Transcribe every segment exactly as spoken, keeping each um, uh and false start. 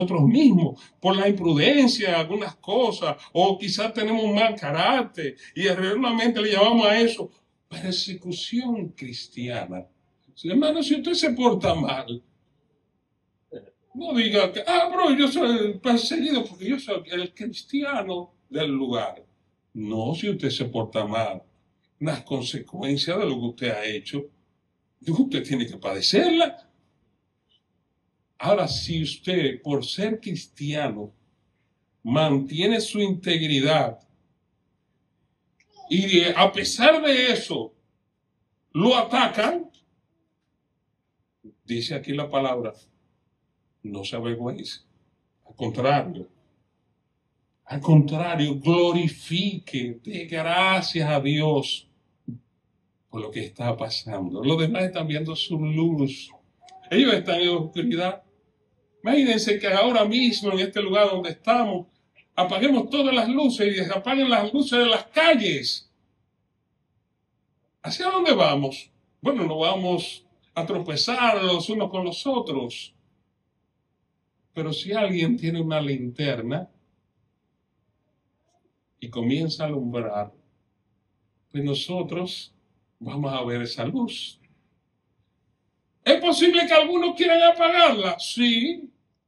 nosotros mismos, por la imprudencia de algunas cosas, o quizás tenemos un mal carácter, y erróneamente le llamamos a eso persecución cristiana. Hermano, si usted se porta mal, no diga que, ah, bro, yo soy perseguido porque yo soy el cristiano del lugar. No, si usted se porta mal, las consecuencias de lo que usted ha hecho, usted tiene que padecerlas. Ahora, si usted, por ser cristiano, mantiene su integridad y a pesar de eso lo atacan, dice aquí la palabra, no se avergüence. Al contrario, al contrario, glorifique, dé gracias a Dios por lo que está pasando. Los demás están viendo su luz. Ellos están en oscuridad. Imagínense que ahora mismo en este lugar donde estamos, apaguemos todas las luces y apaguen las luces de las calles. ¿Hacia dónde vamos? Bueno, no vamos a tropezar los unos con los otros. Pero si alguien tiene una linterna y comienza a alumbrar, pues nosotros vamos a ver esa luz. ¿Es posible que algunos quieran apagarla? Sí.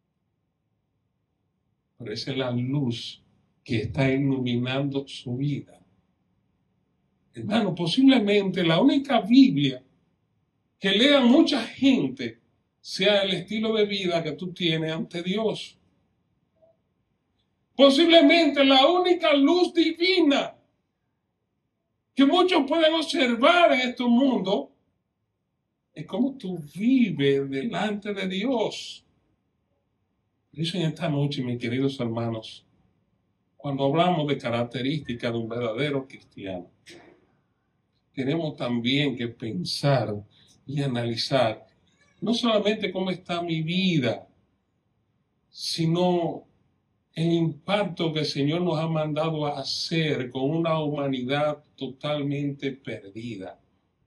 Pero esa es la luz que está iluminando su vida. Hermano, posiblemente la única Biblia que lea mucha gente sea el estilo de vida que tú tienes ante Dios. Posiblemente la única luz divina que muchos pueden observar en este mundo es cómo tú vives delante de Dios. Por eso en esta noche, mis queridos hermanos, cuando hablamos de características de un verdadero cristiano, tenemos también que pensar y analizar no solamente cómo está mi vida, sino el impacto que el Señor nos ha mandado a hacer con una humanidad totalmente perdida.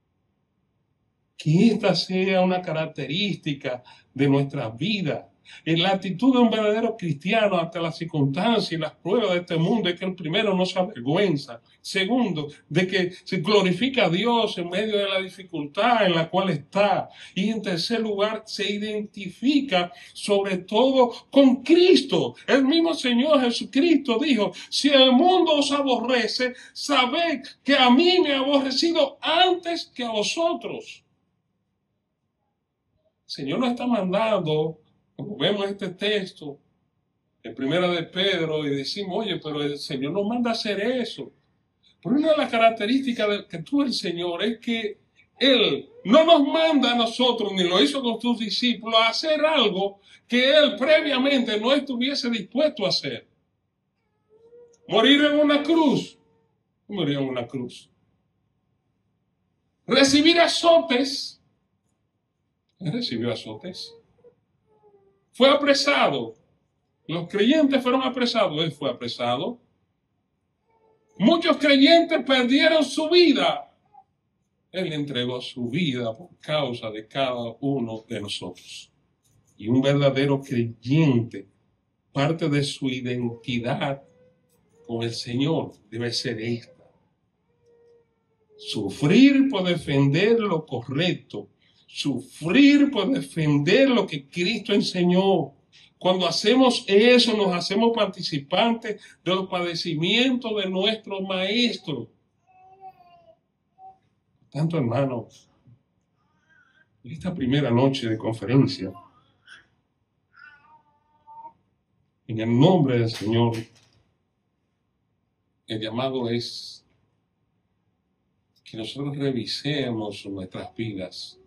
Que esta sea una característica de nuestra vida. En la actitud de un verdadero cristiano ante las circunstancias y las pruebas de este mundo es que el primero no se avergüenza. Segundo, de que se glorifica a Dios en medio de la dificultad en la cual está. Y en tercer lugar, se identifica sobre todo con Cristo. El mismo Señor Jesucristo dijo, si el mundo os aborrece, sabed que a mí me ha aborrecido antes que a vosotros. El Señor nos está mandando, como vemos este texto, en Primera de Pedro, y decimos, oye, pero el Señor nos manda a hacer eso. Pero una de las características que tuvo el Señor es que Él no nos manda a nosotros, ni lo hizo con sus discípulos, a hacer algo que Él previamente no estuviese dispuesto a hacer. Morir en una cruz. Morir en una cruz. Recibir azotes. Él recibió azotes. Fue apresado. Los creyentes fueron apresados. Él fue apresado. Muchos creyentes perdieron su vida. Él entregó su vida por causa de cada uno de nosotros. Y un verdadero creyente, parte de su identidad con el Señor debe ser esta. Sufrir por defender lo correcto. Sufrir por defender lo que Cristo enseñó. Cuando hacemos eso, nos hacemos participantes de los padecimientos de nuestro Maestro. Tanto, hermanos, en esta primera noche de conferencia, en el nombre del Señor, el llamado es que nosotros revisemos nuestras vidas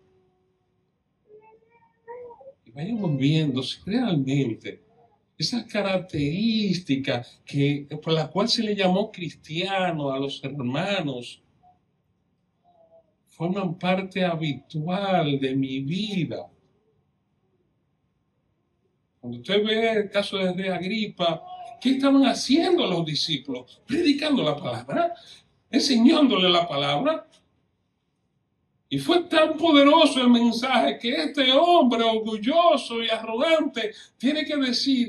y vayamos viendo si realmente esas características que, por las cuales se le llamó cristiano a los hermanos forman parte habitual de mi vida. Cuando usted ve el caso de Rey Agripa, ¿qué estaban haciendo los discípulos? Predicando la palabra, enseñándole la palabra. Y fue tan poderoso el mensaje que este hombre orgulloso y arrogante tiene que decir,